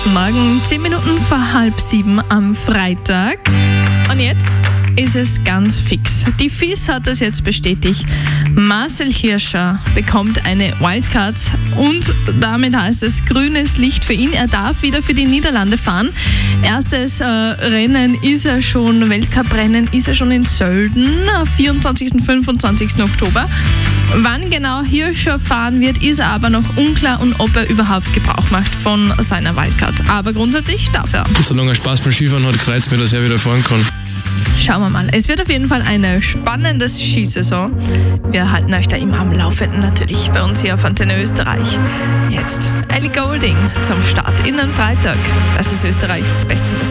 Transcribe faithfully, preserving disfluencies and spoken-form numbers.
Guten Morgen, zehn Minuten vor halb sieben am Freitag. Und jetzt ist es ganz fix. Die F I S hat es jetzt bestätigt. Marcel Hirscher bekommt eine Wildcard und damit heißt es grünes Licht für ihn. Er darf wieder für die Niederlande fahren. Erstes äh, Rennen ist er schon, Weltcuprennen ist er schon in Sölden, vierundzwanzigsten und fünfundzwanzigsten Oktober. Wann genau Hirscher fahren wird, ist aber noch unklar und ob er überhaupt Gebrauch macht von seiner Wildcard. Aber grundsätzlich darf er. Solange er Spaß beim Skifahren hat, freut es mich, dass er wieder fahren kann. Schauen wir mal. Es wird auf jeden Fall eine spannende Skisaison. Wir halten euch da immer am Laufenden, natürlich bei uns hier auf Antenne Österreich. Jetzt Ellie Goulding zum Start in den Freitag. Das ist Österreichs beste Musik.